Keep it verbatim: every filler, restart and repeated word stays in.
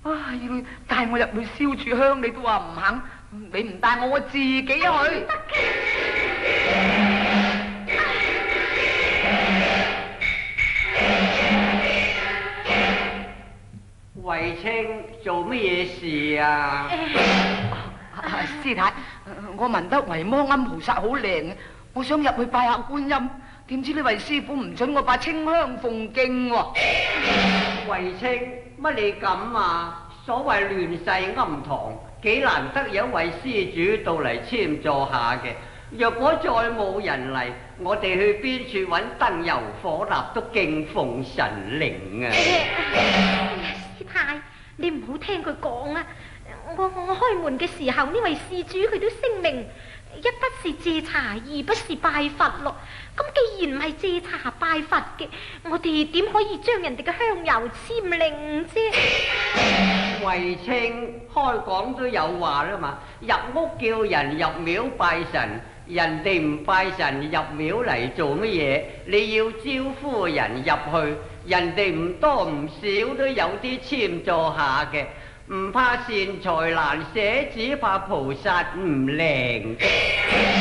唉，要帶我入去燒柱香，你都話唔肯。你唔帶我，我自己去。 慧清做乜嘢事啊？ 師太，我聞得維摩庵菩薩好靈，我想入去拜下觀音，點知呢位師傅唔准我拜清香奉敬喎。 慧清，乜你咁啊？所謂亂世庵堂，幾難得有一位施主到嚟簽座下嘅。若果再冇人嚟，我哋去邊處揾燈油火蠟都敬奉神靈啊！ 師太，你唔好聽佢講啊！我我開門嘅時候，呢位施主佢都聲明，一不是借茶，二不是拜佛咯。咁既然唔係借茶拜佛嘅，我哋點可以將人哋嘅香油簽令啫？ 慧清，開講都有話啦嘛，入屋叫人入廟拜神，人哋唔拜神入廟嚟做乜嘢？你要招呼人入去，人哋唔多唔少都有啲簽座下嘅。唔怕善財難捨，只怕菩薩唔靈。